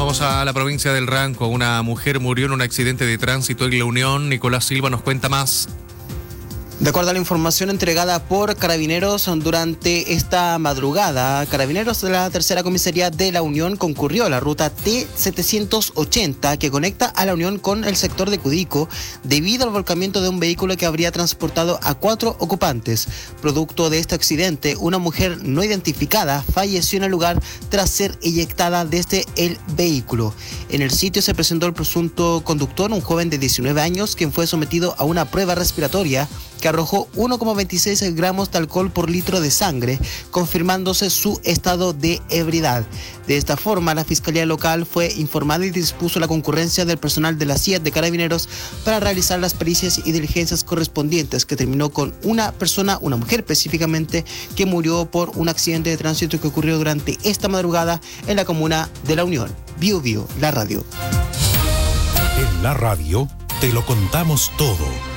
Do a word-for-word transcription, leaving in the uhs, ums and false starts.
Vamos a la provincia del Ranco. Una mujer murió en un accidente de tránsito en La Unión. Nicolás Silva nos cuenta más. De acuerdo a la información entregada por Carabineros durante esta madrugada, Carabineros de la Tercera Comisaría de La Unión concurrió a la ruta T setecientos ochenta que conecta a La Unión con el sector de Cudico debido al volcamiento de un vehículo que habría transportado a cuatro ocupantes. Producto de este accidente, una mujer no identificada falleció en el lugar tras ser eyectada desde el vehículo. En el sitio se presentó el presunto conductor, un joven de diecinueve años, quien fue sometido a una prueba respiratoria que arrojó uno coma veintiséis gramos de alcohol por litro de sangre, confirmándose su estado de ebriedad. De esta forma, la Fiscalía Local fue informada y dispuso la concurrencia del personal de la C I A de Carabineros para realizar las pericias y diligencias correspondientes, que terminó con una persona, una mujer específicamente, que murió por un accidente de tránsito que ocurrió durante esta madrugada en la comuna de La Unión. Bio Bio, la radio. En la radio te lo contamos todo.